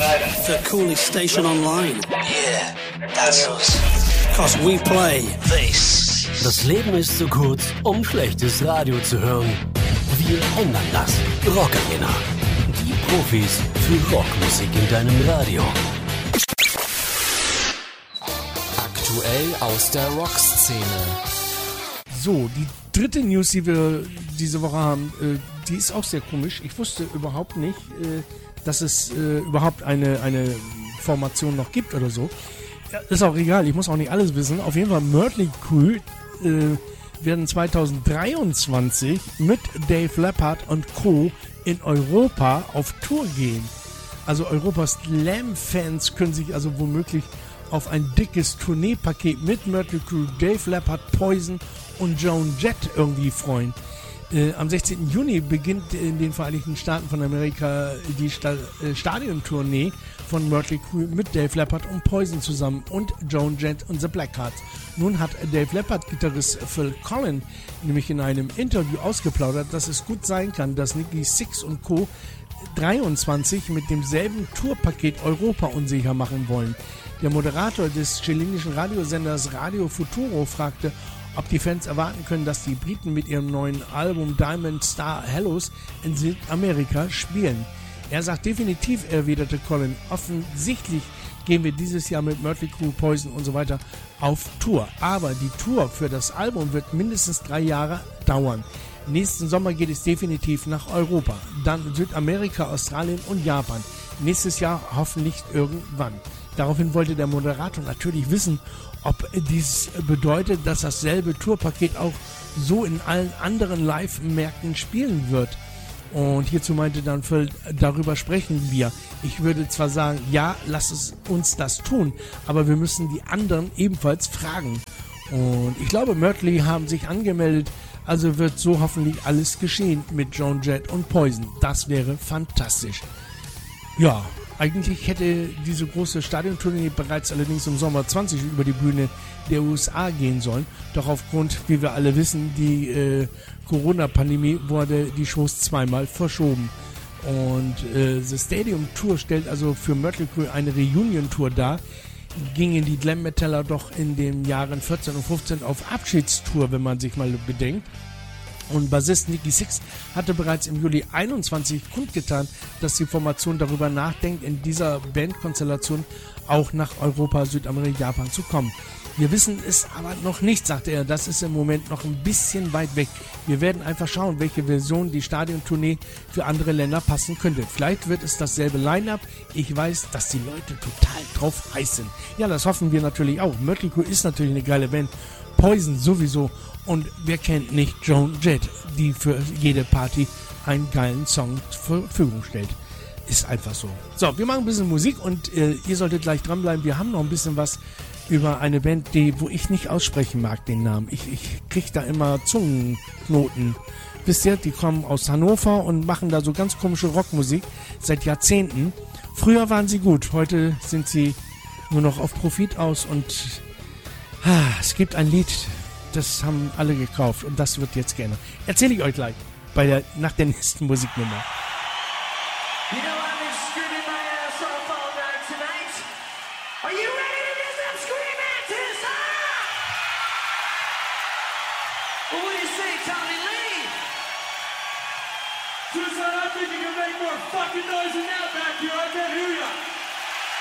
The coolest station online. Yeah, that's us. 'Cause we play This. Das Leben ist zu kurz, um schlechtes Radio zu hören. Wir ändern das. Rock Arena. Die Profis für Rockmusik in deinem Radio. Aktuell aus der Rockszene. So, die dritte News, die wir diese Woche haben, die ist auch sehr komisch. Ich wusste überhaupt nicht, dass es überhaupt eine Formation noch gibt oder so. Ja, ist auch egal, ich muss auch nicht alles wissen. Auf jeden Fall Mötley Crüe werden 2023 mit Dave Leppard und Co. in Europa auf Tour gehen. Also Europas Slam-Fans können sich also womöglich auf ein dickes Tourneepaket mit Mötley Crüe, Dave Leppard, Poison und Joan Jett irgendwie freuen. Am 16. Juni beginnt in den Vereinigten Staaten von Amerika die Stadiontournee von Mötley Crüe mit Dave Leppard und Poison zusammen und Joan Jett und The Blackhearts. Nun hat Dave Leppard-Gitarrist Phil Collen nämlich in einem Interview ausgeplaudert, dass es gut sein kann, dass Nikki Sixx und Co. 23 mit demselben Tourpaket Europa unsicher machen wollen. Der Moderator des chilenischen Radiosenders Radio Futuro fragte, ob die Fans erwarten können, dass die Briten mit ihrem neuen Album Diamond Star Hellos in Südamerika spielen. Er sagt definitiv, erwiderte Colin, offensichtlich gehen wir dieses Jahr mit Mötley Crüe, Poison und so weiter auf Tour. Aber die Tour für das Album wird mindestens 3 Jahre dauern. Nächsten Sommer geht es definitiv nach Europa, dann Südamerika, Australien und Japan. Nächstes Jahr hoffentlich irgendwann. Daraufhin wollte der Moderator natürlich wissen, ob dies bedeutet, dass dasselbe Tourpaket auch so in allen anderen Live-Märkten spielen wird. Und hierzu meinte dann Phil, darüber sprechen wir. Ich würde zwar sagen, ja, lass es uns das tun, aber wir müssen die anderen ebenfalls fragen. Und ich glaube, Mötley haben sich angemeldet, also wird so hoffentlich alles geschehen mit Joan Jett und Poison. Das wäre fantastisch. Ja, eigentlich hätte diese große Stadiontournee bereits allerdings im Sommer 20 über die Bühne der USA gehen sollen. Doch aufgrund, wie wir alle wissen, die Corona-Pandemie wurde die Shows zweimal verschoben. Und The Stadium Tour stellt also für Mötley Crüe eine Reunion-Tour dar. Gingen die Glam-Metaller doch in den Jahren 14 und 15 auf Abschiedstour, wenn man sich mal bedenkt. Und Bassist Nikki Sixx hatte bereits im Juli 21 kundgetan, dass die Formation darüber nachdenkt, in dieser Bandkonstellation auch nach Europa, Südamerika, Japan zu kommen. Wir wissen es aber noch nicht, sagte er. Das ist im Moment noch ein bisschen weit weg. Wir werden einfach schauen, welche Version die Stadiontournee für andere Länder passen könnte. Vielleicht wird es dasselbe Line-Up. Ich weiß, dass die Leute total drauf heiß sind. Ja, das hoffen wir natürlich auch. Mötley Crüe ist natürlich eine geile Band. Poison sowieso. Und wer kennt nicht Joan Jett, die für jede Party einen geilen Song zur Verfügung stellt. Ist einfach so. So, wir machen ein bisschen Musik und ihr solltet gleich dranbleiben. Wir haben noch ein bisschen was über eine Band, wo ich nicht aussprechen mag, den Namen. Ich kriege da immer Zungenknoten. Wisst ihr, die kommen aus Hannover und machen da so ganz komische Rockmusik seit Jahrzehnten. Früher waren sie gut, heute sind sie nur noch auf Profit aus und es gibt ein Lied, das haben alle gekauft und das wird jetzt gerne. Erzähle ich euch gleich nach der nächsten Musiknummer. You know I've been screaming my ass off all night tonight. Are you ready to do some scream actors, huh? Well, what do you say, Tommy Lee? Suicide, I think you can make more fucking noise than that back here, okay?